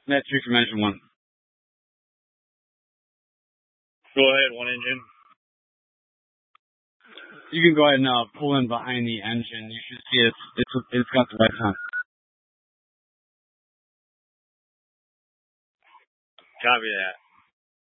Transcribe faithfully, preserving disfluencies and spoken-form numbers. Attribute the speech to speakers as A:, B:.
A: Matt three from engine one.
B: Go ahead, one engine.
A: You can go ahead and uh, pull in behind the engine. You should see it's it's it's got the lights on.
B: Copy that.